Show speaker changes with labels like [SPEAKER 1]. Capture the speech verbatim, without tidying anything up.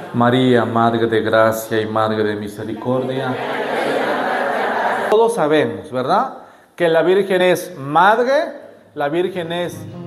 [SPEAKER 1] María, Madre de Gracia y Madre de Misericordia. Todos sabemos, ¿verdad?, que la Virgen es Madre, la Virgen es